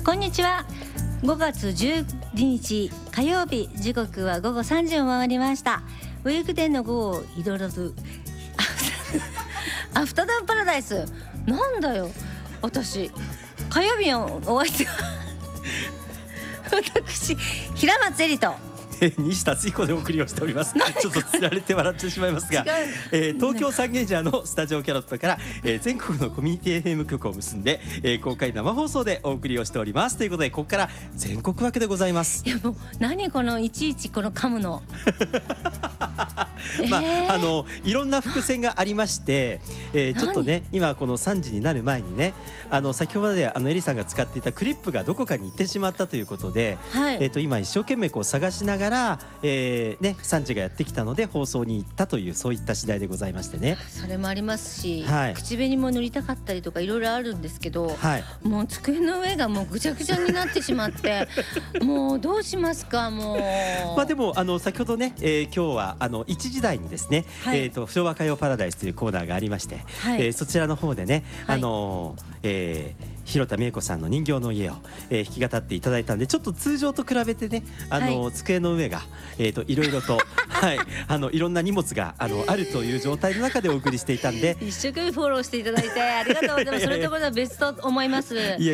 こんにちは。5月12日火曜日、時刻は午後3時を回りました。ウィークデーの午後を彩るアフタヌーンパラダイス。なんだよ私、火曜日のお相手は私平松絵里と西達彦でお送りをしております。ちょっとつられて笑ってしまいますが、東京三軒茶屋のスタジオキャロットから、全国のコミュニティ FM 局を結んで、公開生放送でお送りをしております。ということで、ここから全国分けでございます。 いやもう何このいちいちこの噛むのいろんな伏線がありまして、ちょっとね今この3時になる前にね、先ほどまでエリさんが使っていたクリップがどこかに行ってしまったということで、 はい、 今一生懸命こう探しながら、3時がやってきたので放送に行ったという、そういった次第でございましてね。 それもありますし、 はい、 口紅も塗りたかったりとかいろいろあるんですけど、 はい、 もう机の上がもうぐちゃぐちゃになってしまってもうどうしますか。もうでも先ほどね、今日は1時台にですね、 はい、 昭和歌謡パラダイスというコーナーがありまして、 はい、 そちらの方でね、 はい、 広田美恵子さんの人形の家を、弾き語っていただいたんで、ちょっと通常と比べてね、 はい、 机の上が、いろいろと、はい、いろんな荷物があるという状態の中でお送りしていたんで一生懸命フォローしていただいてありがとうございます。それところは別と思います。